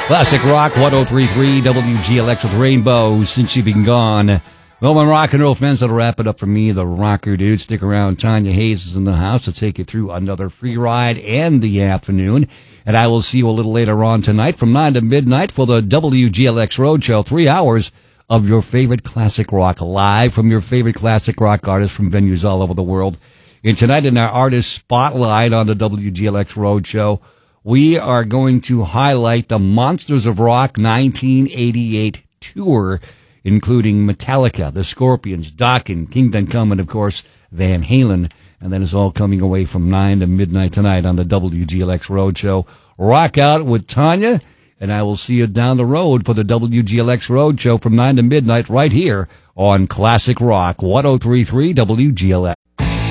Classic Rock 103.3 WGLX with Rainbow Since You've Been Gone. Well, my rock and roll fans, that'll wrap it up for me, the rocker dude. Stick around. Tanya Hayes is in the house to take you through another free ride and the afternoon. And I will see you a little later on tonight from 9 to midnight for the WGLX Roadshow. 3 hours of your favorite classic rock live from your favorite classic rock artists from venues all over the world. And tonight in our artist spotlight on the WGLX Roadshow, we are going to highlight the Monsters of Rock 1988 tour, including Metallica, the Scorpions, Dokken, Kingdom Come, and, of course, Van Halen. And that is all coming away from 9 to midnight tonight on the WGLX Roadshow. Rock out with Tanya, and I will see you down the road for the WGLX Roadshow from 9 to midnight right here on Classic Rock 103.3 WGLX.